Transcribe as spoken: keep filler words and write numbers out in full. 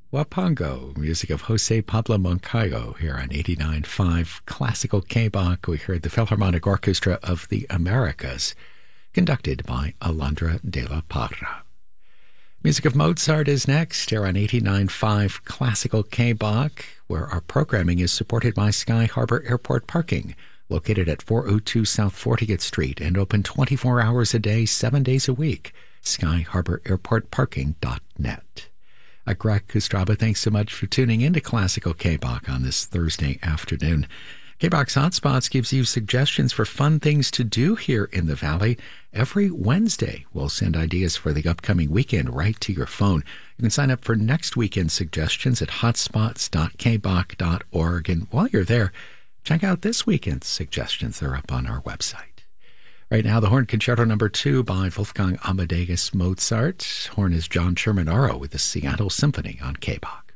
Wapango, music of Jose Pablo Moncayo here on eighty-nine point five Classical K-Bach. We heard the Philharmonic Orchestra of the Americas, conducted by Alondra de la Parra. Music of Mozart is next here on eighty-nine point five Classical K-Bach, where our programming is supported by Sky Harbor Airport Parking, located at four oh two South fortieth Street and open twenty-four hours a day, seven days a week. sky harbor airport parking dot net. Uh, Greg Kustraba, thanks so much for tuning in to Classical K-Bach on this Thursday afternoon. K-Bach's Hotspots gives you suggestions for fun things to do here in the Valley. Every Wednesday, we'll send ideas for the upcoming weekend right to your phone. You can sign up for next weekend's suggestions at hotspots dot k bach dot org. And while you're there, check out this weekend's suggestions. They're up on our website. Right now, the Horn Concerto Number Two by Wolfgang Amadeus Mozart. Horn is John Sherman-Aro with the Seattle Symphony on K-Bach.